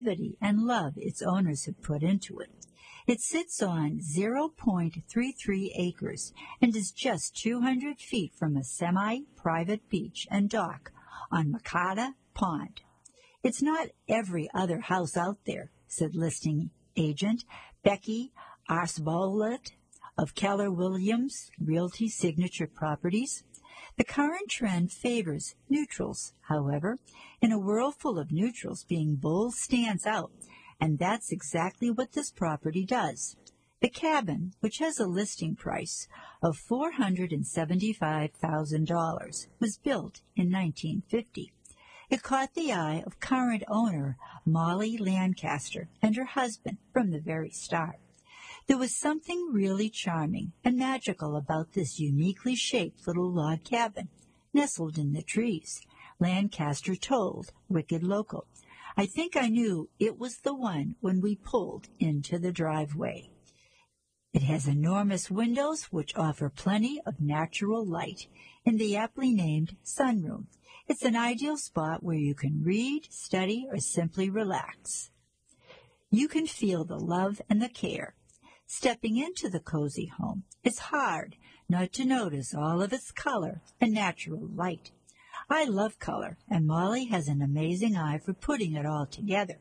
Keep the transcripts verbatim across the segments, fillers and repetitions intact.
and love its owners have put into it. It sits on zero point three three acres and is just two hundred feet from a semi-private beach and dock on Makata Pond. It's not every other house out there, said listing agent Becky Arsbolet of Keller Williams Realty Signature Properties. The current trend favors neutrals, however. In a world full of neutrals, being bold stands out, and that's exactly what this property does. The cabin, which has a listing price of four hundred seventy-five thousand dollars, was built in nineteen fifty. It caught the eye of current owner Molly Lancaster and her husband from the very start. There was something really charming and magical about this uniquely shaped little log cabin, nestled in the trees. Lancaster told Wicked Local, "I think I knew it was the one when we pulled into the driveway. It has enormous windows which offer plenty of natural light in the aptly named sunroom. It's an ideal spot where you can read, study, or simply relax. You can feel the love and the care. Stepping into the cozy home, it's hard not to notice all of its color and natural light. I love color, and Molly has an amazing eye for putting it all together.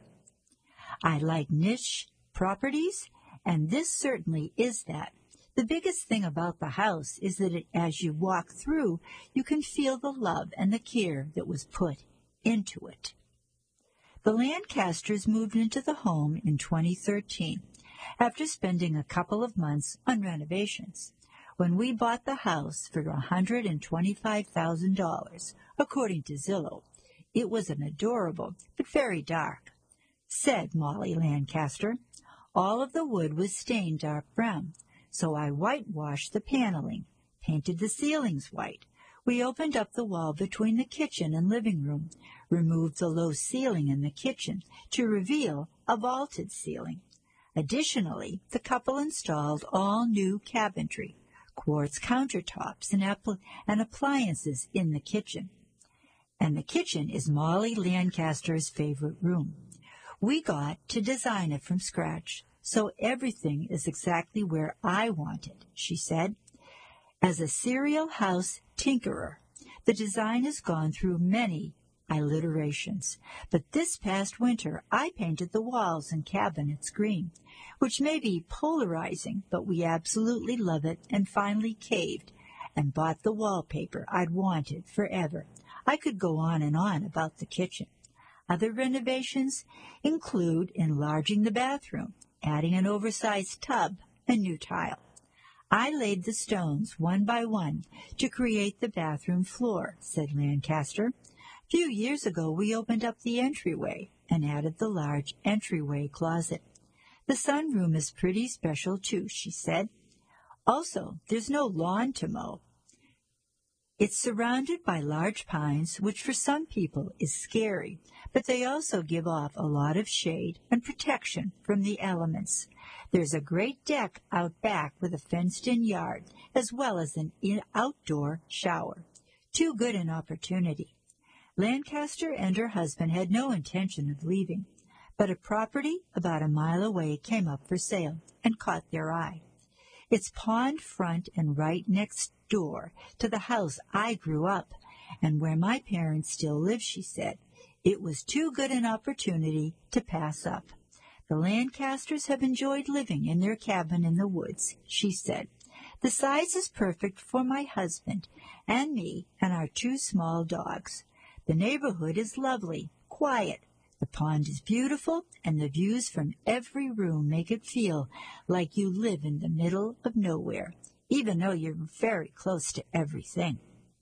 I like niche properties, and this certainly is that. The biggest thing about the house is that it, as you walk through, you can feel the love and the care that was put into it." The Lancasters moved into the home in twenty thirteen, after spending a couple of months on renovations. When we bought the house for one hundred twenty-five thousand dollars, according to Zillow, it was an adorable but very dark, said Molly Lancaster. All of the wood was stained dark brown, so I whitewashed the paneling, painted the ceilings white. We opened up the wall between the kitchen and living room, removed the low ceiling in the kitchen to reveal a vaulted ceiling. Additionally, the couple installed all new cabinetry, quartz countertops, and, apl- and appliances in the kitchen. And the kitchen is Molly Lancaster's favorite room. We got to design it from scratch, so everything is exactly where I want it, she said. As a serial house tinkerer, the design has gone through many alliterations, but this past winter I painted the walls and cabinets green, which may be polarizing, but we absolutely love it, and finally caved and bought the wallpaper I'd wanted forever. I could go on and on about the kitchen. Other renovations include enlarging the bathroom, adding an oversized tub, and new tile. I laid the stones one by one to create the bathroom floor, said Lancaster. A few years ago, we opened up the entryway and added the large entryway closet. The sunroom is pretty special, too, she said. Also, there's no lawn to mow. It's surrounded by large pines, which for some people is scary, but they also give off a lot of shade and protection from the elements. There's a great deck out back with a fenced-in yard, as well as an in- outdoor shower. Too good an opportunity. Lancaster and her husband had no intention of leaving, but a property about a mile away came up for sale and caught their eye. It's pond front and right next door to the house I grew up and where my parents still live, she said. It was too good an opportunity to pass up. The Lancasters have enjoyed living in their cabin in the woods, she said. The size is perfect for my husband and me and our two small dogs. The neighborhood is lovely, quiet. The pond is beautiful, and the views from every room make it feel like you live in the middle of nowhere, even though you're very close to everything.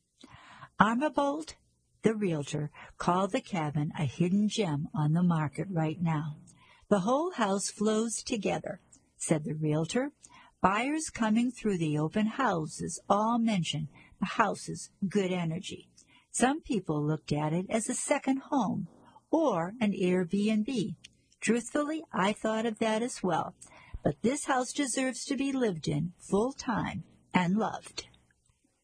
Armabold, the realtor, called the cabin a hidden gem on the market right now. The whole house flows together, said the realtor. Buyers coming through the open houses all mention the house's good energy. Some people looked at it as a second home or an Airbnb. Truthfully, I thought of that as well, but this house deserves to be lived in full-time and loved.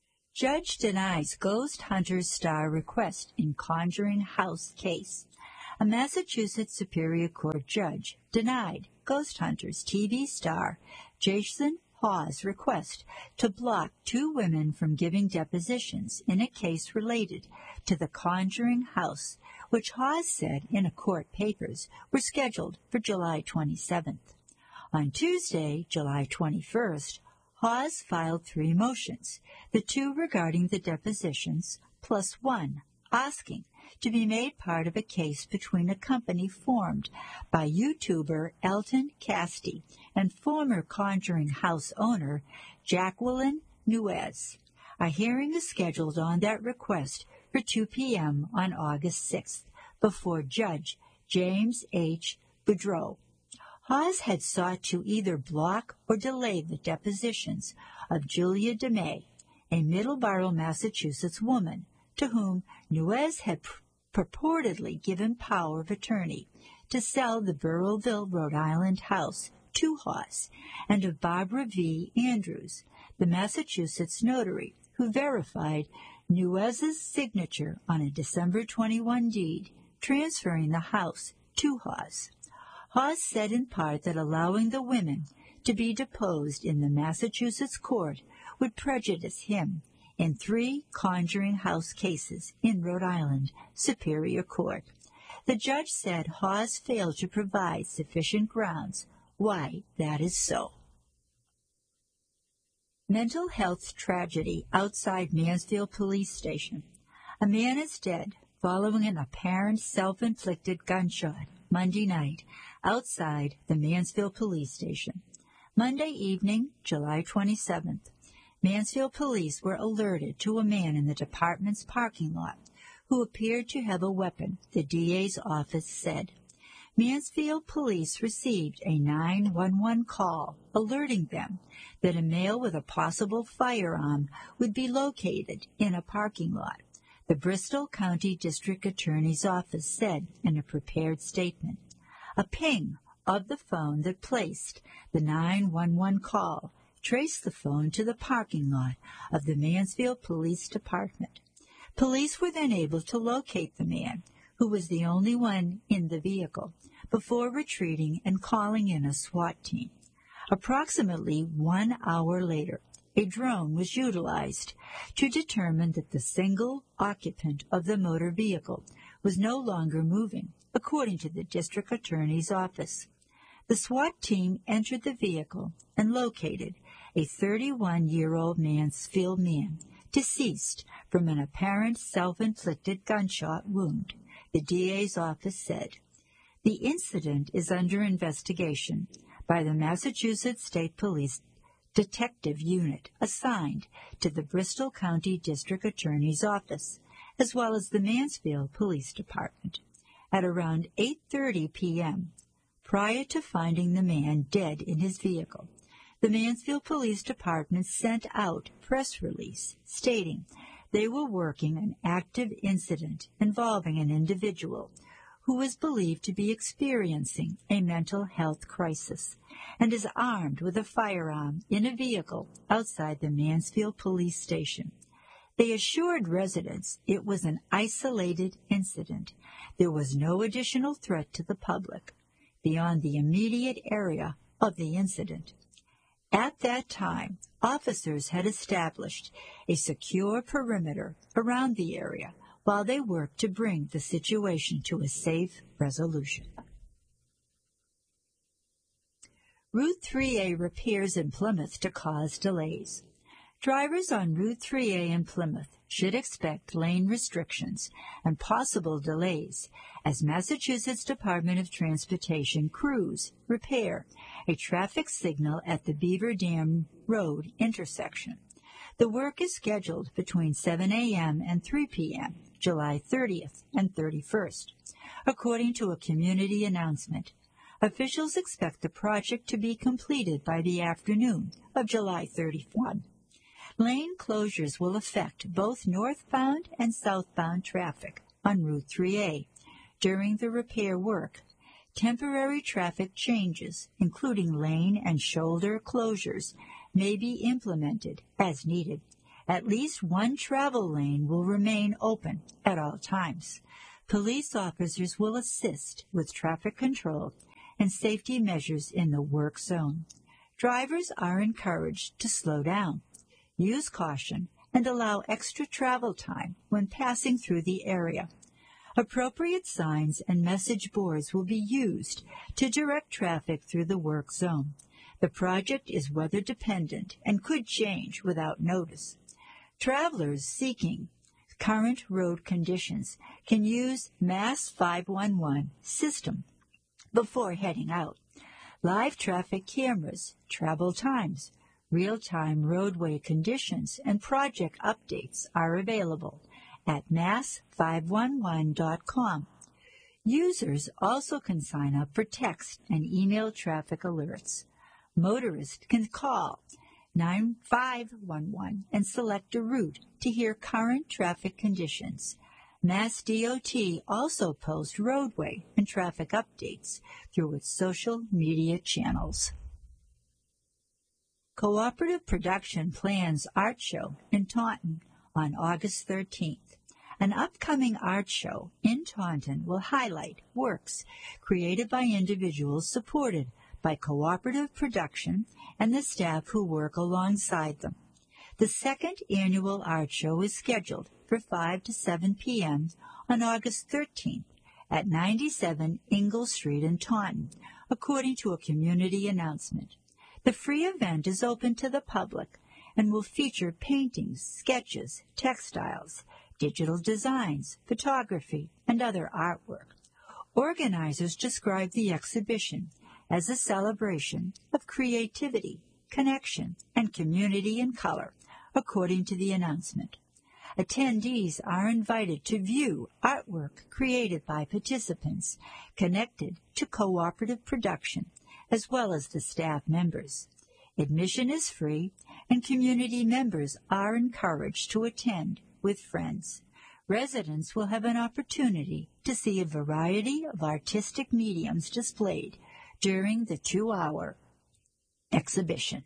Judge denies ghost hunter's star request in Conjuring House case. A Massachusetts Superior Court judge denied Ghost Hunters T V star Jason Hawes' request to block two women from giving depositions in a case related to the Conjuring House, which Hawes said in a court papers were scheduled for July twenty-seventh. On Tuesday, July twenty-first, Hawes filed three motions, the two regarding the depositions, plus one asking to be made part of a case between a company formed by YouTuber Elton Casti and former Conjuring House owner Jacqueline Nuez. A hearing is scheduled on that request for two p.m. on August sixth before Judge James H. Boudreau. Hawes had sought to either block or delay the depositions of Julia DeMay, a Middleborough, Massachusetts woman to whom Nuez had pr- purportedly given power of attorney to sell the Burrillville, Rhode Island house to Hawes, and of Barbara V. Andrews, the Massachusetts notary who verified Nuez's signature on a December twenty-first deed transferring the house to Hawes. Hawes said in part that allowing the women to be deposed in the Massachusetts court would prejudice him in three Conjuring House cases in Rhode Island Superior Court. The judge said Hawes failed to provide sufficient grounds why that is so. Mental health tragedy outside Mansfield Police Station. A man is dead following an apparent self-inflicted gunshot Monday night outside the Mansfield Police Station. Monday evening, July twenty-seventh, Mansfield police were alerted to a man in the department's parking lot who appeared to have a weapon, the D A's office said. Mansfield police received a nine one one call alerting them that a male with a possible firearm would be located in a parking lot, the Bristol County District Attorney's Office said in a prepared statement. A ping of the phone that placed the nine one one call traced the phone to the parking lot of the Mansfield Police Department. Police were then able to locate the man, who was the only one in the vehicle, before retreating and calling in a SWAT team. Approximately one hour later, a drone was utilized to determine that the single occupant of the motor vehicle was no longer moving, according to the district attorney's office. The SWAT team entered the vehicle and located a thirty-one-year-old Mansfield man, deceased from an apparent self-inflicted gunshot wound, the D A's office said. The incident is under investigation by the Massachusetts State Police Detective Unit assigned to the Bristol County District Attorney's Office, as well as the Mansfield Police Department. At around eight thirty p.m., prior to finding the man dead in his vehicle, the Mansfield Police Department sent out a press release stating they were working an active incident involving an individual who is believed to be experiencing a mental health crisis and is armed with a firearm in a vehicle outside the Mansfield Police Station. They assured residents it was an isolated incident. There was no additional threat to the public beyond the immediate area of the incident. At that time, officers had established a secure perimeter around the area while they worked to bring the situation to a safe resolution. Route three A repairs in Plymouth to cause delays. Drivers on Route three A in Plymouth should expect lane restrictions and possible delays as Massachusetts Department of Transportation crews repair a traffic signal at the Beaver Dam Road intersection. The work is scheduled between seven a.m. and three p.m., July thirtieth and thirty-first, according to a community announcement. Officials expect the project to be completed by the afternoon of July thirty-first. Lane closures will affect both northbound and southbound traffic on Route three A during the repair work. Temporary traffic changes, including lane and shoulder closures, may be implemented as needed. At least one travel lane will remain open at all times. Police officers will assist with traffic control and safety measures in the work zone. Drivers are encouraged to slow down, use caution, and allow extra travel time when passing through the area. Appropriate signs and message boards will be used to direct traffic through the work zone. The project is weather dependent and could change without notice. Travelers seeking current road conditions can use Mass five one one system before heading out. Live traffic cameras, travel times, real-time roadway conditions, and project updates are available at mass five one one dot com. Users also can sign up for text and email traffic alerts. Motorists can call nine five one one and select a route to hear current traffic conditions. Mass D O T also posts roadway and traffic updates through its social media channels. Cooperative Production plans art show in Taunton on August thirteenth. An upcoming art show in Taunton will highlight works created by individuals supported by Cooperative Production and the staff who work alongside them. The second annual art show is scheduled for five to seven p.m. on August thirteenth at ninety-seven Ingle Street in Taunton, according to a community announcement. The free event is open to the public and will feature paintings, sketches, textiles, digital designs, photography, and other artwork. Organizers describe the exhibition as a celebration of creativity, connection, and community in color, according to the announcement. Attendees are invited to view artwork created by participants connected to Cooperative Production, as well as the staff members. Admission is free, and community members are encouraged to attend with friends. Residents will have an opportunity to see a variety of artistic mediums displayed during the two-hour exhibition.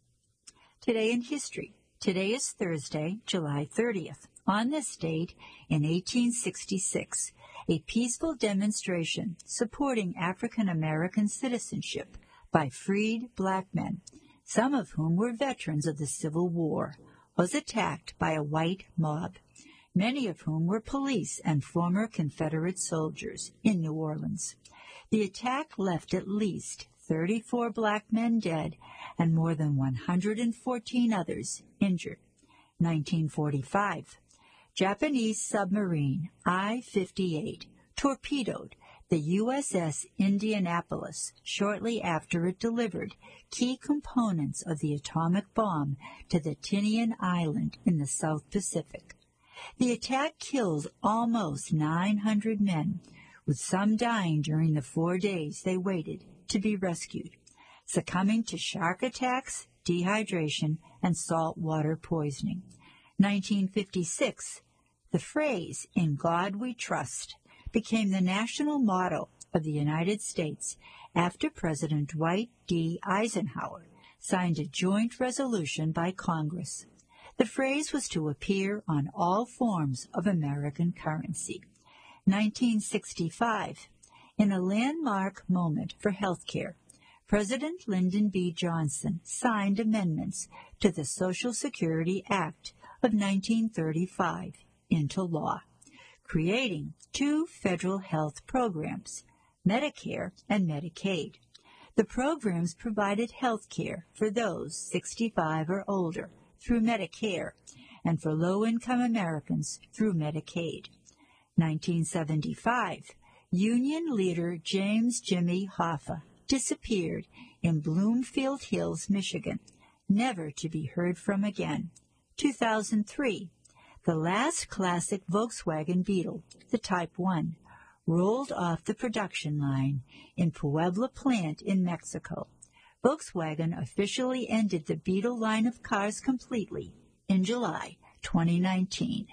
Today in History. Today is Thursday, July thirtieth. On this date, in eighteen sixty-six, a peaceful demonstration supporting African American citizenship by freed black men, some of whom were veterans of the Civil War, was attacked by a white mob, many of whom were police and former Confederate soldiers in New Orleans. The attack left at least thirty-four black men dead and more than one hundred fourteen others injured. nineteen forty-five. Japanese submarine I fifty-eight torpedoed the U S S Indianapolis shortly after it delivered key components of the atomic bomb to the Tinian Island in the South Pacific. The attack killed almost nine hundred men, with some dying during the four days they waited to be rescued, succumbing to shark attacks, dehydration, and saltwater poisoning. nineteen fifty-six. The phrase, "In God We Trust," became the national motto of the United States after President Dwight D. Eisenhower signed a joint resolution by Congress. The phrase was to appear on all forms of American currency. nineteen sixty-five. In a landmark moment for health care, President Lyndon B. Johnson signed amendments to the Social Security Act of nineteen thirty-five into law, creating two federal health programs, Medicare and Medicaid. The programs provided health care for those sixty-five or older through Medicare and for low-income Americans through Medicaid. nineteen seventy-five, Union leader James Jimmy Hoffa disappeared in Bloomfield Hills, Michigan, never to be heard from again. two thousand three, the last classic Volkswagen Beetle, the Type one, rolled off the production line in Puebla plant in Mexico. Volkswagen officially ended the Beetle line of cars completely in July twenty nineteen.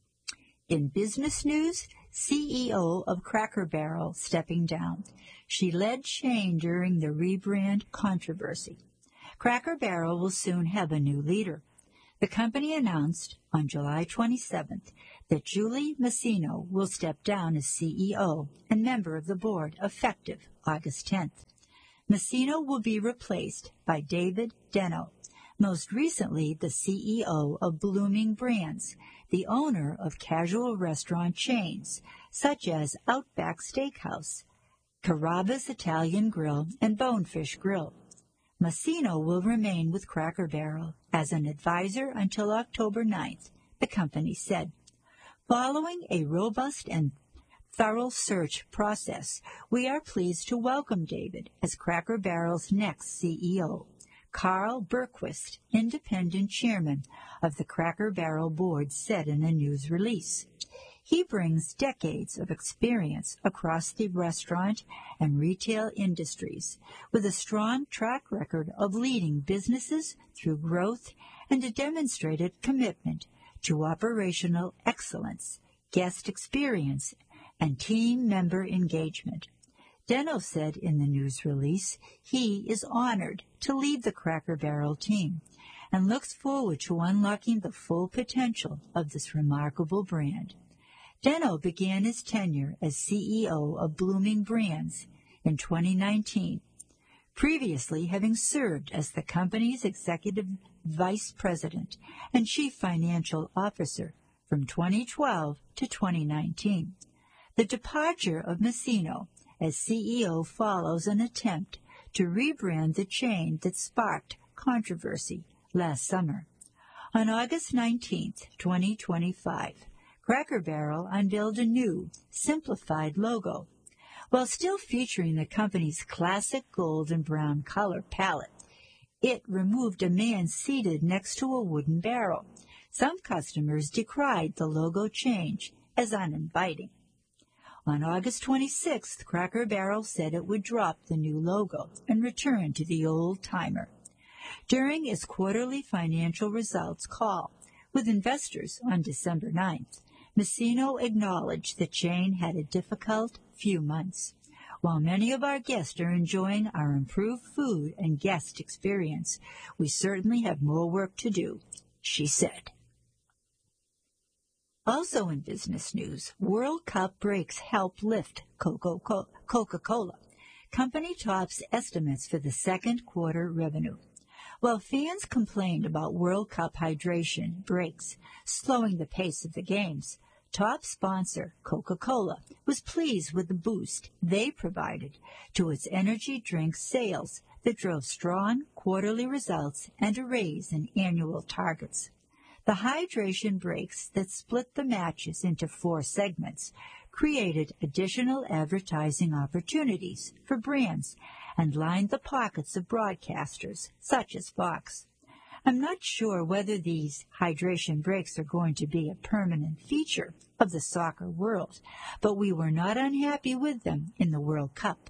In business news, C E O of Cracker Barrel stepping down. She led Shane during the rebrand controversy. Cracker Barrel will soon have a new leader. The The company announced on July twenty-seventh that Julie Masino will step down as C E O and member of the board effective August tenth. Masino will be replaced by David Deno, most recently the C E O of Blooming Brands, the owner of casual restaurant chains such as Outback Steakhouse, Carrabba's Italian Grill, and Bonefish Grill. Masino will remain with Cracker Barrel as an advisor until October ninth, the company said. Following a robust and thorough search process, we are pleased to welcome David as Cracker Barrel's next C E O. Carl Berquist, independent chairman of the Cracker Barrel board, said in a news release. He brings decades of experience across the restaurant and retail industries, with a strong track record of leading businesses through growth and a demonstrated commitment to operational excellence, guest experience, and team member engagement. Deno said in the news release he is honored to lead the Cracker Barrel team and looks forward to unlocking the full potential of this remarkable brand. Deno began his tenure as C E O of Blooming Brands in twenty nineteen, previously having served as the company's executive vice president and chief financial officer from twenty twelve to twenty nineteen. The departure of Masino as C E O follows an attempt to rebrand the chain that sparked controversy last summer. On August nineteenth, twenty twenty-five, Cracker Barrel unveiled a new, simplified logo. While still featuring the company's classic gold and brown color palette, it removed a man seated next to a wooden barrel. Some customers decried the logo change as uninviting. On August twenty-sixth, Cracker Barrel said it would drop the new logo and return to the old-timer. During its quarterly financial results call with investors on December ninth, Masino acknowledged the chain had a difficult few months. While many of our guests are enjoying our improved food and guest experience, we certainly have more work to do, she said. Also in business news, World Cup breaks help lift Coca-Cola. Company tops estimates for the second quarter revenue. While fans complained about World Cup hydration breaks slowing the pace of the games, top sponsor Coca-Cola was pleased with the boost they provided to its energy drink sales that drove strong quarterly results and a raise in annual targets. The hydration breaks that split the matches into four segments created additional advertising opportunities for brands and lined the pockets of broadcasters such as Fox. I'm not sure whether these hydration breaks are going to be a permanent feature of the soccer world, but we were not unhappy with them in the World Cup.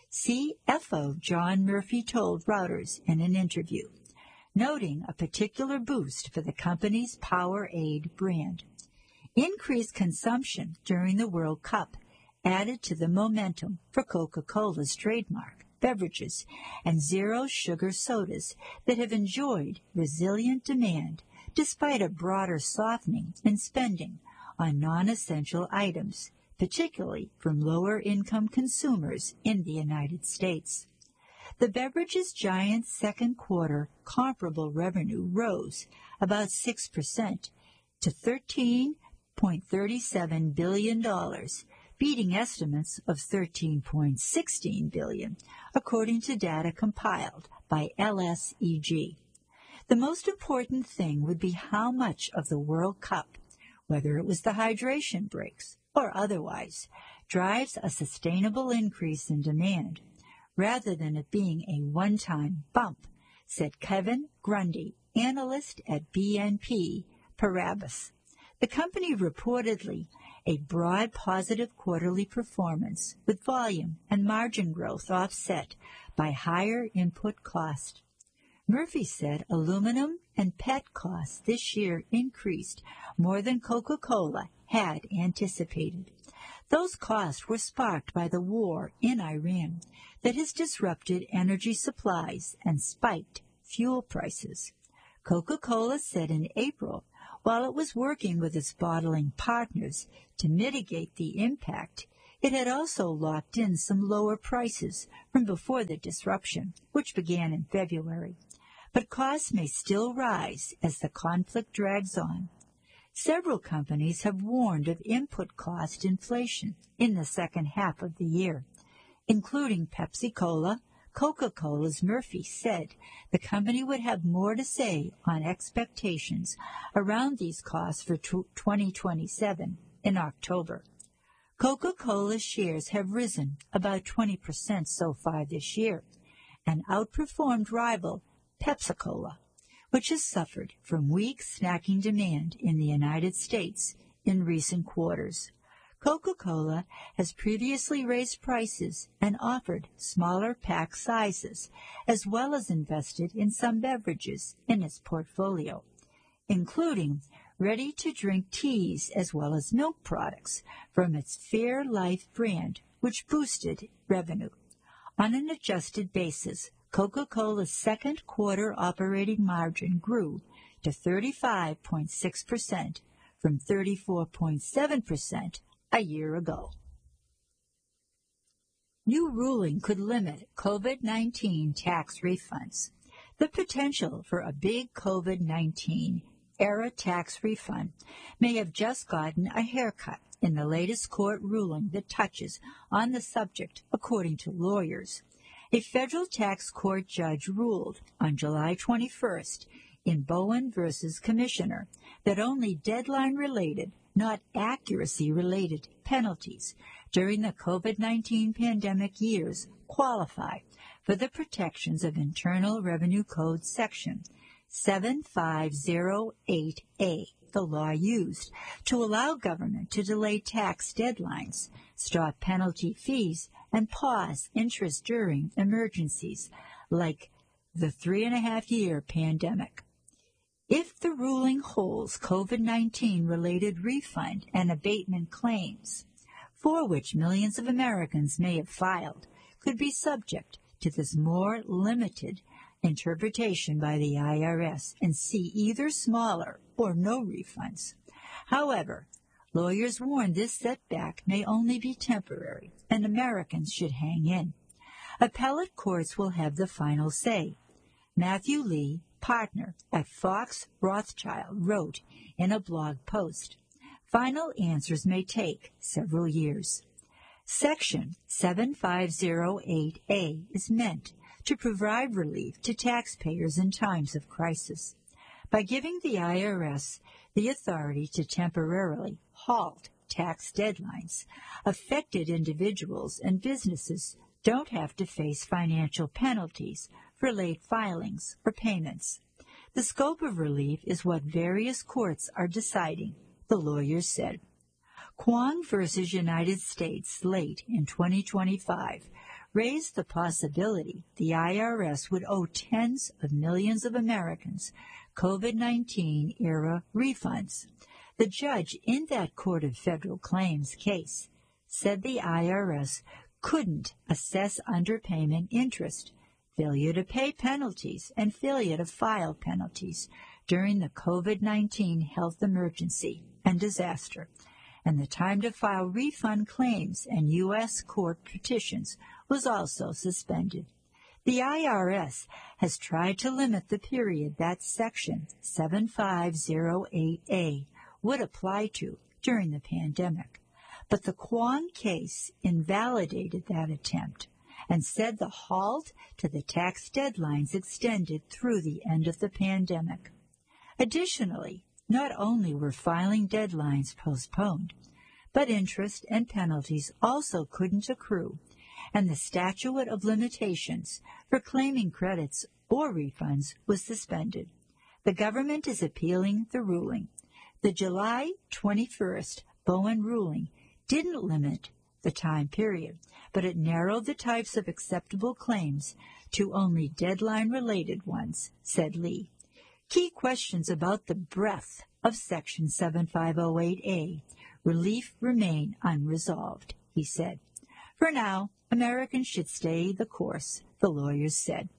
C F O John Murphy told Reuters in an interview, noting a particular boost for the company's Powerade brand. Increased consumption during the World Cup added to the momentum for Coca-Cola's trademark beverages and zero-sugar sodas that have enjoyed resilient demand despite a broader softening in spending on non-essential items, particularly from lower-income consumers in the United States. The beverages giant's second quarter comparable revenue rose about six percent to thirteen point three seven billion dollars, beating estimates of thirteen point one six billion dollars, according to data compiled by L S E G. The most important thing would be how much of the World Cup, whether it was the hydration breaks or otherwise, drives a sustainable increase in demand, rather than it being a one-time bump, said Kevin Grundy, analyst at B N P Paribas. The company reportedly a broad positive quarterly performance with volume and margin growth offset by higher input cost. Murphy said aluminum and P E T costs this year increased more than Coca-Cola had anticipated. Those costs were sparked by the war in Iran that has disrupted energy supplies and spiked fuel prices. Coca-Cola said in April, while it was working with its bottling partners to mitigate the impact, it had also locked in some lower prices from before the disruption, which began in February. But costs may still rise as the conflict drags on. Several companies have warned of input cost inflation in the second half of the year, including Pepsi-Cola. Coca-Cola's Murphy said the company would have more to say on expectations around these costs for twenty twenty-seven in October. Coca-Cola's shares have risen about twenty percent so far this year and outperformed rival Pepsi-Cola, which has suffered from weak snacking demand in the United States in recent quarters. Coca-Cola has previously raised prices and offered smaller pack sizes, as well as invested in some beverages in its portfolio, including ready-to-drink teas as well as milk products from its Fairlife brand, which boosted revenue. On an adjusted basis, Coca-Cola's second quarter operating margin grew to thirty-five point six percent from thirty-four point seven percent a year ago. New ruling could limit COVID nineteen tax refunds. The potential for a big COVID nineteen era tax refund may have just gotten a haircut in the latest court ruling that touches on the subject, according to lawyers. A federal tax court judge ruled on July twenty-first in Bowen versus Commissioner that only deadline-related, not accuracy-related penalties during the COVID nineteen pandemic years qualify for the protections of Internal Revenue Code Section seven five zero eight A, the law used to allow government to delay tax deadlines, stop penalty fees, and pause interest during emergencies like the three-and-a-half-year pandemic. If the ruling holds COVID nineteen related refund and abatement claims, for which millions of Americans may have filed, could be subject to this more limited interpretation by the I R S and see either smaller or no refunds. However, lawyers warn this setback may only be temporary, and Americans should hang in. Appellate courts will have the final say. Matthew Lee, partner at Fox Rothschild, wrote in a blog post, "Final answers may take several years." Section seven five zero eight A is meant to provide relief to taxpayers in times of crisis. By giving the I R S the authority to temporarily halt tax deadlines, affected individuals and businesses don't have to face financial penalties for late filings or payments. The scope of relief is what various courts are deciding, the lawyers said. Kwong versus United States late in twenty twenty-five raised the possibility the I R S would owe tens of millions of Americans COVID nineteen era refunds. The judge in that Court of Federal Claims case said the I R S couldn't assess underpayment interest, failure to pay penalties, and failure to file penalties during the COVID nineteen health emergency and disaster, and the time to file refund claims and U S court petitions was also suspended. The I R S has tried to limit the period that Section seven five zero eight A would apply to during the pandemic, but the Kwong case invalidated that attempt and said the halt to the tax deadlines extended through the end of the pandemic. Additionally, not only were filing deadlines postponed, but interest and penalties also couldn't accrue, and the statute of limitations for claiming credits or refunds was suspended. The government is appealing the ruling. The July twenty-first Bowen ruling didn't limit the time period, but it narrowed the types of acceptable claims to only deadline-related ones, said Lee. Key questions about the breadth of Section seven five zero eight A relief remain unresolved, he said. For now, Americans should stay the course, the lawyers said.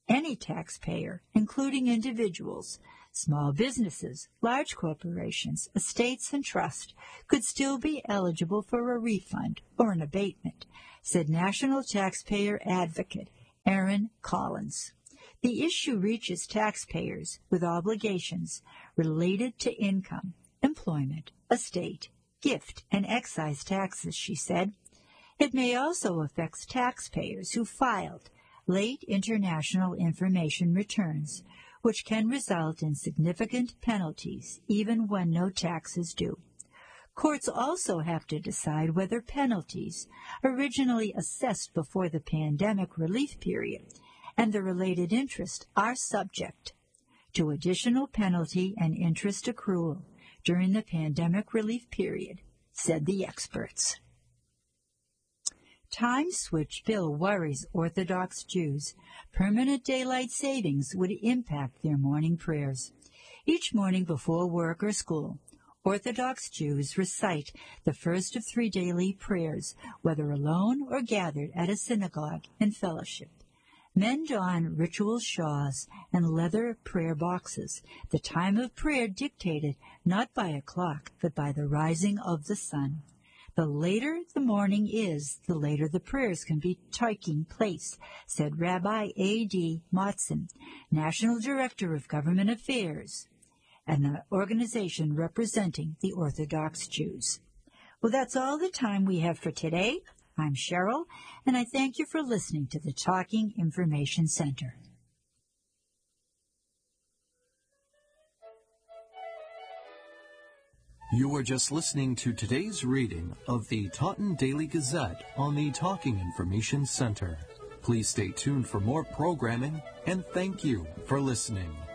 Any taxpayer, including individuals, small businesses, large corporations, estates, and trusts, could still be eligible for a refund or an abatement, said National Taxpayer Advocate Aaron Collins. The issue reaches taxpayers with obligations related to income, employment, estate, gift, and excise taxes, she said. It may also affect taxpayers who filed late international information returns, which can result in significant penalties even when no tax is due. Courts also have to decide whether penalties, originally assessed before the pandemic relief period, and the related interest are subject to additional penalty and interest accrual during the pandemic relief period, said the experts. Time switch bill worries Orthodox Jews. Permanent daylight savings would impact their morning prayers. Each morning before work or school, Orthodox Jews recite the first of three daily prayers, whether alone or gathered at a synagogue in fellowship. Men don ritual shawls and leather prayer boxes, the time of prayer dictated not by a clock, but by the rising of the sun. The later the morning is, the later the prayers can be taking place, said Rabbi A D Motzen, National Director of Government Affairs, and the organization representing the Orthodox Jews. Well, that's all the time we have for today. I'm Cheryl, and I thank you for listening to the Talking Information Center. You were just listening to today's reading of the Taunton Daily Gazette on the Talking Information Center. Please stay tuned for more programming, and thank you for listening.